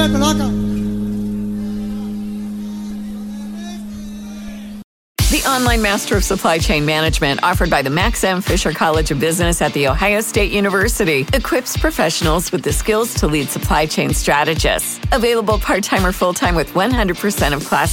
The online Master of Supply Chain Management offered by the Max M. Fisher College of Business at The Ohio State University equips professionals with the skills to lead supply chain strategists. Available part-time or full-time with 100% of class